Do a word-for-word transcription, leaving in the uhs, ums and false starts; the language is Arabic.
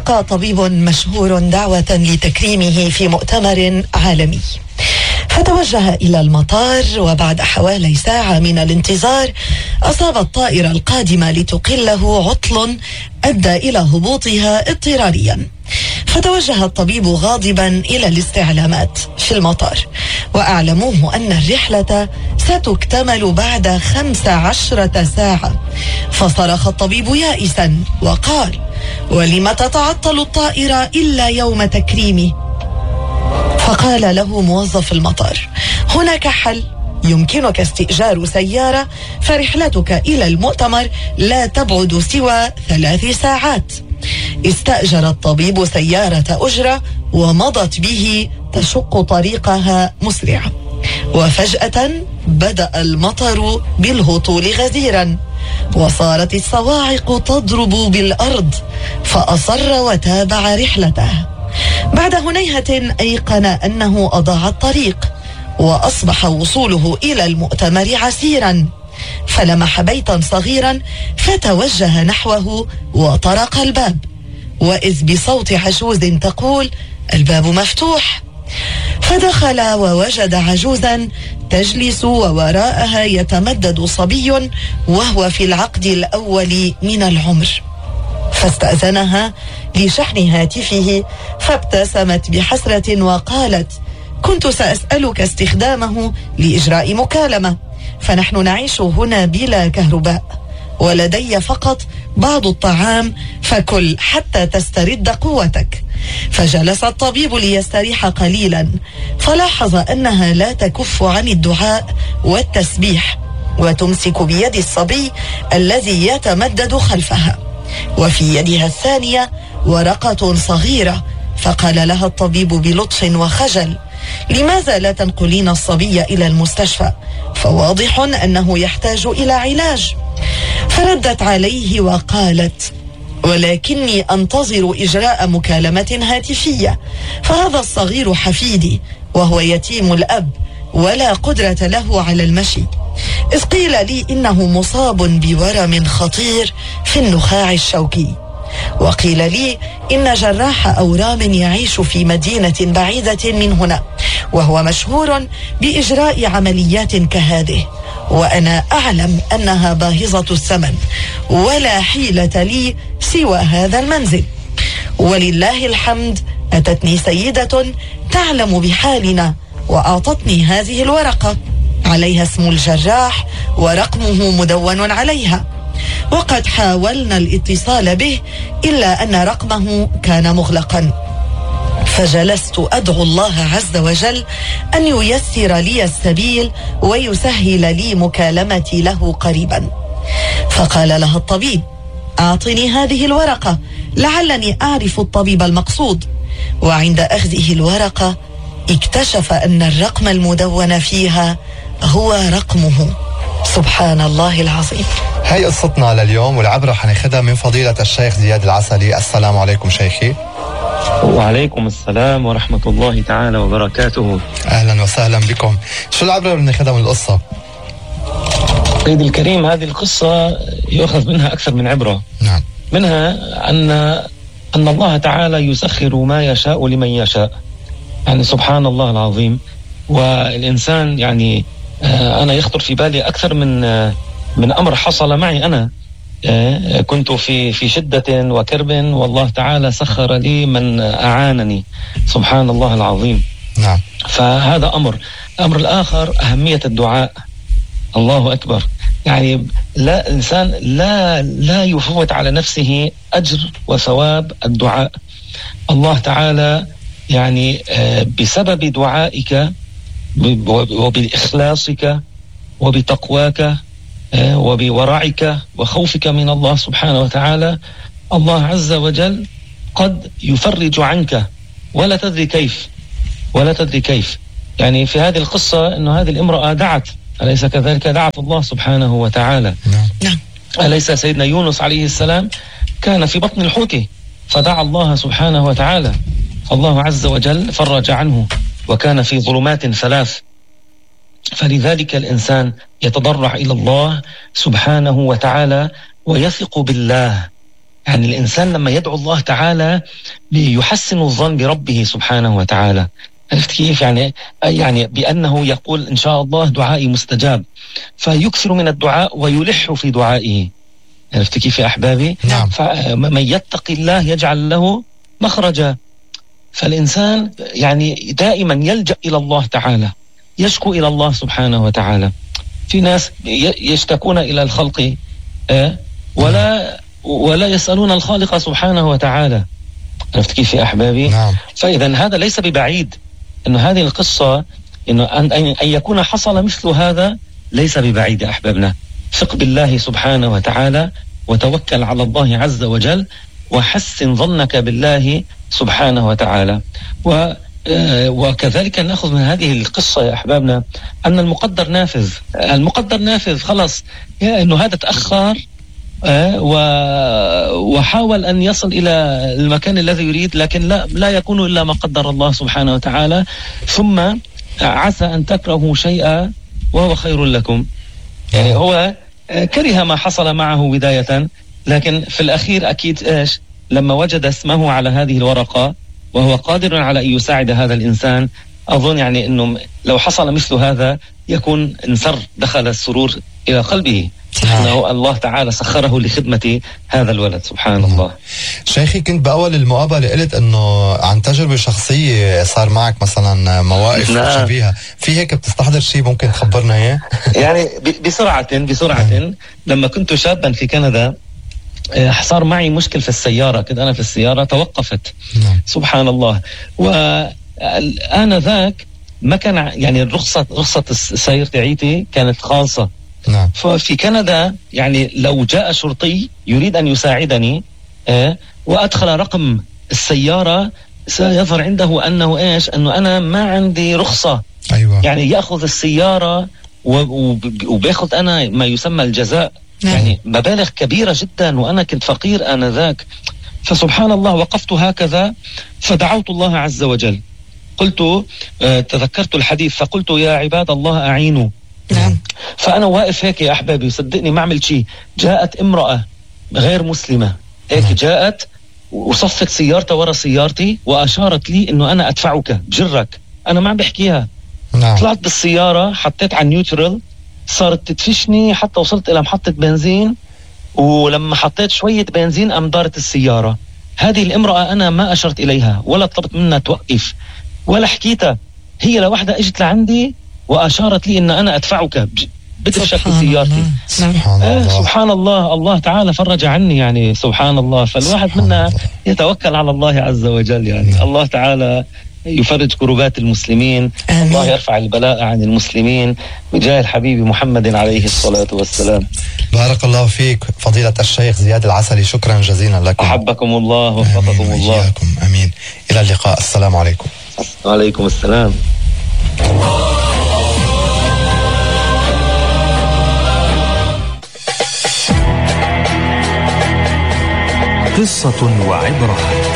تلقى طبيب مشهور دعوة لتكريمه في مؤتمر عالمي، فتوجه إلى المطار، وبعد حوالي ساعة من الانتظار أصاب الطائرة القادمة لتقله عطل أدى إلى هبوطها اضطراريا. فتوجه الطبيب غاضبا إلى الاستعلامات في المطار، وأعلموه أن الرحلة ستكتمل بعد خمس عشرة ساعة. فصرخ الطبيب يائسا وقال: ولم تتعطل الطائرة إلا يوم تكريمي؟ فقال له موظف المطار: هناك حل، يمكنك استئجار سيارة، فرحلتك إلى المؤتمر لا تبعد سوى ثلاث ساعات. استأجر الطبيب سيارة أجرة ومضت به تشق طريقها مسرعة، وفجأة بدأ المطر بالهطول غزيرا، وصارت الصواعق تضرب بالأرض، فأصر وتابع رحلته. بعد هنيهة أيقن أنه أضاع الطريق، وأصبح وصوله إلى المؤتمر عسيرا، فلمح بيتا صغيرا فتوجه نحوه وطرق الباب، وإذ بصوت عجوز تقول: الباب مفتوح. فدخل ووجد عجوزا تجلس، ووراءها يتمدد صبي وهو في العقد الأول من العمر. فاستأذنها لشحن هاتفه، فابتسمت بحسرة وقالت: كنت سأسألك استخدامه لإجراء مكالمة، فنحن نعيش هنا بلا كهرباء، ولدي فقط بعض الطعام، فكل حتى تسترد قوتك. فجلس الطبيب ليستريح قليلا، فلاحظ أنها لا تكف عن الدعاء والتسبيح، وتمسك بيد الصبي الذي يتمدد خلفها، وفي يدها الثانية ورقة صغيرة. فقال لها الطبيب بلطف وخجل: لماذا لا تنقلين الصبي إلى المستشفى؟ فواضح أنه يحتاج إلى علاج. فردت عليه وقالت: ولكني أنتظر إجراء مكالمة هاتفية، فهذا الصغير حفيدي، وهو يتيم الأب ولا قدرة له على المشي، إذ قيل لي إنه مصاب بورم خطير في النخاع الشوكي، وقيل لي إن جراح أورام يعيش في مدينة بعيدة من هنا، وهو مشهور بإجراء عمليات كهذه، وأنا أعلم أنها باهظة الثمن، ولا حيلة لي سوى هذا المنزل. ولله الحمد أتتني سيدة تعلم بحالنا وأعطتني هذه الورقة، عليها اسم الجراح ورقمه مدون عليها، وقد حاولنا الاتصال به إلا أن رقمه كان مغلقا. فجلست أدعو الله عز وجل أن ييسر لي السبيل ويسهل لي مكالمتي له قريبا. فقال لها الطبيب: أعطني هذه الورقة لعلني أعرف الطبيب المقصود. وعند أخذه الورقة اكتشف أن الرقم المدون فيها هو رقمه. سبحان الله العظيم. هاي قصتنا لليوم، والعبرة حناخدها من فضيلة الشيخ زياد العسلي. السلام عليكم شيخي. وعليكم السلام ورحمة الله تعالى وبركاته. أهلا وسهلا بكم. شو العبرة اللي بناخدها من القصة؟ سيدي الكريم، هذه القصة يؤخذ منها أكثر من عبرة. نعم. منها أن أن الله تعالى يسخر ما يشاء لمن يشاء، يعني سبحان الله العظيم. والإنسان يعني أنا يخطر في بالي أكثر من من أمر حصل معي أنا. كنت في في شدة وكرب، والله تعالى سخر لي من أعانني، سبحان الله العظيم. نعم. فهذا أمر. الأمر الآخر أهمية الدعاء. الله أكبر. يعني لا إنسان لا لا يفوت على نفسه أجر وثواب الدعاء. الله تعالى يعني بسبب دعائك وبإخلاصك وبتقواك وبورعك وخوفك من الله سبحانه وتعالى، الله عز وجل قد يفرج عنك ولا تدري كيف ولا تدري كيف. يعني في هذه القصة أنه هذه الامرأة دعت، أليس كذلك؟ دعت الله سبحانه وتعالى. نعم. أليس سيدنا يونس عليه السلام كان في بطن الحوت فدعا الله سبحانه وتعالى، الله عز وجل فرج عنه وكان في ظلمات ثلاث. فلذلك الإنسان يتضرع إلى الله سبحانه وتعالى ويثق بالله. يعني الإنسان لما يدعو الله تعالى ليحسن الظن بربه سبحانه وتعالى، عرفت كيف؟ يعني يعني بأنه يقول إن شاء الله دعائي مستجاب، فيكثر من الدعاء ويلح في دعائه. عرفت كيف يا أحبابي؟ نعم. فمن يتق الله يجعل له مخرجا. فالإنسان يعني دائما يلجأ إلى الله تعالى، يشكو إلى الله سبحانه وتعالى. في ناس يشتكون إلى الخلق ولا ولا يسألون الخالق سبحانه وتعالى. عرفت كيف يا أحبابي؟ نعم. فإذا هذا ليس ببعيد إنه هذه القصة إنه أن أن يكون حصل مثل هذا ليس ببعيد يا أحبابنا. ثق بالله سبحانه وتعالى وتوكل على الله عز وجل وحسن ظنك بالله سبحانه وتعالى. و وكذلك نأخذ من هذه القصة يا أحبابنا أن المقدر نافذ. المقدر نافذ خلاص، إنه هذا تأخر وحاول أن يصل إلى المكان الذي يريد، لكن لا لا يكون إلا ما قدر الله سبحانه وتعالى. ثم عسى أن تكرهوا شيئا وهو خير لكم. يعني هو كره ما حصل معه بداية، لكن في الأخير أكيد إيش لما وجد اسمه على هذه الورقة وهو قادر على أن يساعد هذا الإنسان، أظن يعني أنه لو حصل مثل هذا يكون انسر دخل السرور إلى قلبه، أنه الله تعالى سخره لخدمة هذا الولد. سبحان الله. شيخي، كنت بأول المقابلة قلت أنه عن تجربة شخصية صار معك مثلا مواقف نعم. شبيهة، في هيك بتستحضر شيء ممكن تخبرنا إياه؟ يعني بسرعة بسرعة لما كنت شابا في كندا صار معي مشكل في السيارة، كنت أنا في السيارة توقفت. نعم. سبحان الله. وأنا ذاك ما كان يعني الرخصة رخصة السير تعيتي كانت خاصة. نعم. ففي كندا يعني لو جاء شرطي يريد أن يساعدني آه وأدخل رقم السيارة سيظهر عنده أنه إيش أنه أنا ما عندي رخصة. أيوة. يعني يأخذ السيارة وبيأخذ أنا ما يسمى الجزاء. نعم. يعني مبالغ كبيرة جدا وأنا كنت فقير آنذاك. فسبحان الله وقفت هكذا فدعوت الله عز وجل، قلت آه تذكرت الحديث فقلت يا عباد الله أعينوا. نعم. فأنا واقف هيك يا أحبابي صدقني ما عملت شيء، جاءت امرأة غير مسلمة هيك جاءت وصفت سيارتها ورا سيارتي وأشارت لي إنه أنا أدفعك بجرك، أنا ما عم بحكيها. نعم. طلعت بالسيارة حطيت على النيوترال، صارت تدفشني حتى وصلت إلى محطة بنزين، ولما حطيت شوية بنزين أم دارت السيارة. هذه الامرأة أنا ما أشرت إليها ولا طلبت منها توقف ولا حكيتها، هي لوحدها اجت لعندي وأشارت لي إن أنا أدفعك بدفشك سيارتي. سبحان آه الله. سبحان الله. الله تعالى فرج عني يعني سبحان الله. فالواحد منا يتوكل على الله عز وجل يعني. نعم. الله تعالى يفرج كربات المسلمين. آمين. الله يرفع البلاء عن المسلمين بجاه الحبيب محمد عليه الصلاة والسلام. بارك الله فيك فضيلة الشيخ زياد العسلي، شكرا جزيلا لكم. أحبكم الله ووفقكم الله. أمين. أمين. إلى اللقاء. السلام عليكم. وعليكم السلام. قصة وعبرة.